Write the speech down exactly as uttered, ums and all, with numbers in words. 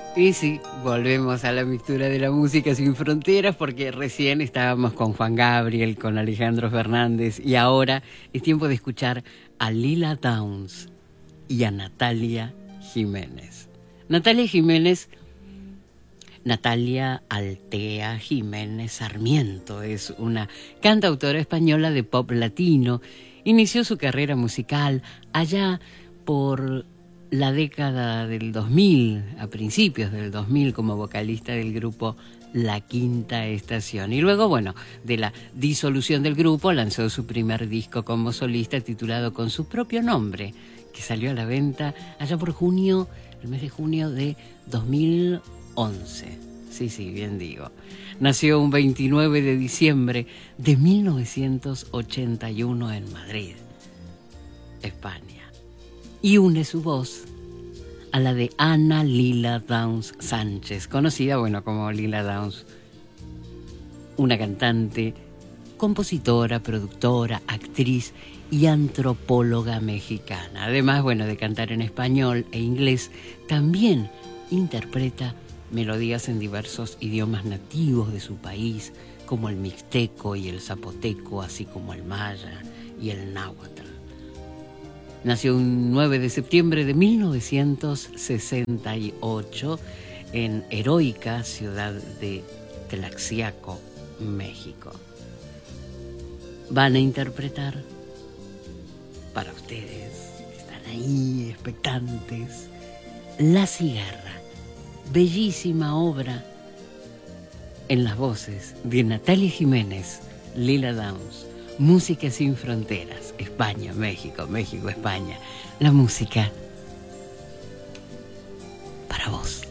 Y sí, volvemos a la mixtura de la música sin fronteras porque recién estábamos con Juan Gabriel, con Alejandro Fernández y ahora es tiempo de escuchar a Lila Downs y a Natalia Jiménez. Natalia Jiménez, Natalia Altea Jiménez Sarmiento, es una cantautora española de pop latino. Inició su carrera musical allá por la década del dos mil, a principios del dos mil, como vocalista del grupo La Quinta Estación. Y luego, bueno, de la disolución del grupo, lanzó su primer disco como solista titulado con su propio nombre, que salió a la venta allá por junio, el mes de junio de dos mil once. Sí, sí, bien digo. Nació un veintinueve de diciembre de mil novecientos ochenta y uno en Madrid, España. Y une su voz a la de Ana Lila Downs Sánchez, conocida, bueno, como Lila Downs, una cantante, compositora, productora, actriz y antropóloga mexicana. Además, bueno, de cantar en español e inglés, también interpreta melodías en diversos idiomas nativos de su país, como el mixteco y el zapoteco, así como el maya y el náhuatl. Nació un nueve de septiembre de mil novecientos sesenta y ocho en heroica ciudad de Tlaxiaco, México. Van a interpretar para ustedes, que están ahí expectantes, La Cigarra, bellísima obra en las voces de Natalia Jiménez, Lila Downs. Música sin fronteras, España, México, México, España. La música para vos.